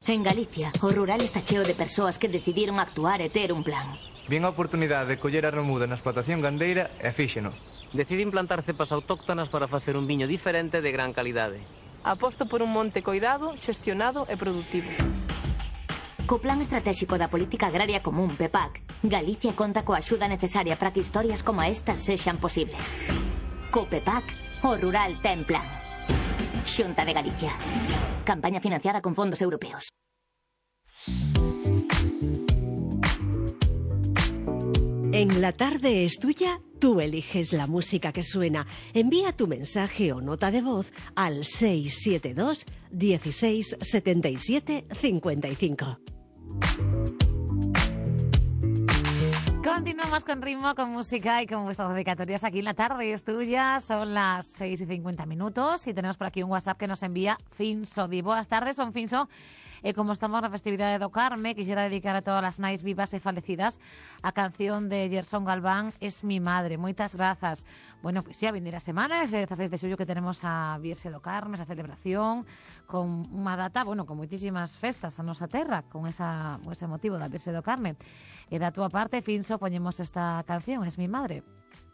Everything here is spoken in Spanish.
En Galicia, o rural está cheo de persoas que decidiron actuar e ter un plan. Vien a oportunidade de coller a remuda na explotación gandeira e fíxeno. Deciden plantar cepas autóctonas para facer un viño diferente de gran calidade. Aposto por un monte coidado, xestionado e produtivo. Co Plan Estratégico da Política Agraria Común, PEPAC, Galicia conta coa axuda necesaria para que historias como estas sexan posibles. Co PEPAC, o rural ten plan. Xunta de Galicia. Campaña financiada con fondos europeos. En La Tarde es Tuya, tú eliges la música que suena. Envía tu mensaje o nota de voz al 672 16 77 55. Continuamos con ritmo, con música y con vuestras dedicatorias aquí en La Tarde es Tuya. Son las 6:50 y tenemos por aquí un WhatsApp que nos envía Finso. Di boas tardes, son Finso. Como estamos na festividade do Carme, quixera dedicar a todas as nais vivas e falecidas a canción de Gerson Galván, Es mi madre. Moitas grazas. Bueno, pois a vindeira semana, ese 16 de xullo que tenemos a Virxe do Carme, esa celebración, con unha data, bueno, con moitísimas festas a nosa terra, con ese motivo da Virxe do Carme. E da túa parte, Finso, poñemos esta canción, Es mi madre.